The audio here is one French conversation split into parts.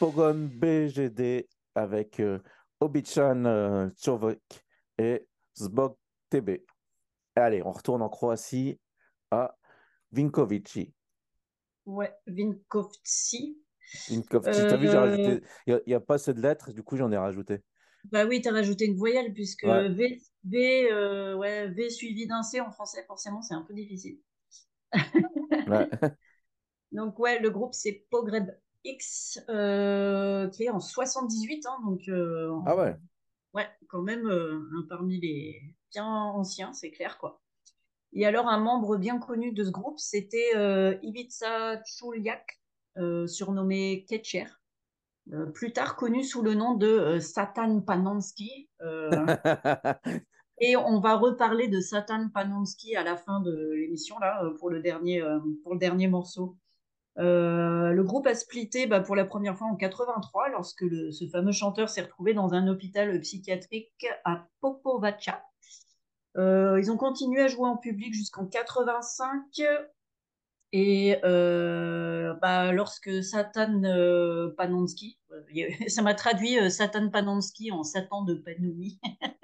Pogon BGD avec Obican Čovek et Zbog TB. Allez, on retourne en Croatie à Vinkovici. Ouais, Vinkovci. Vinkovci, t'as vu, j'ai Euh, rajouté. Il y a pas assez de lettres, du coup, j'en ai rajouté. Bah oui, tu as rajouté une voyelle puisque Ouais, ouais, V suivi d'un C en français, forcément, c'est un peu difficile. ouais. Donc ouais, le groupe c'est Pogreb X, créé en 78, hein, donc Ah ouais. ouais, quand même un parmi les bien anciens, c'est clair quoi. Et alors un membre bien connu de ce groupe, c'était Ivica Čuljak, surnommé Ketcher, plus tard connu sous le nom de Satan Panonski. Et on va reparler de Satan Panonski à la fin de l'émission là pour le dernier morceau. Le groupe a splitté pour la première fois en 83 lorsque ce fameux chanteur s'est retrouvé dans un hôpital psychiatrique à Popovača. Ils ont continué à jouer en public jusqu'en 85 et lorsque Satan Panonsky, ça m'a traduit Satan Panonsky en Satan de Panoumi.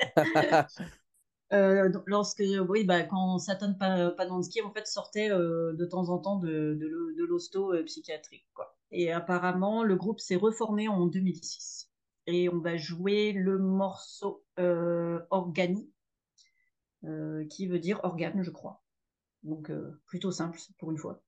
Lorsque, oui, quand Panonsky en fait sortait de temps en temps de l'hosto psychiatrique, quoi. Et apparemment, le groupe s'est reformé en 2006. Et on va jouer le morceau Organi, qui veut dire organe, je crois. Donc, plutôt simple pour une fois.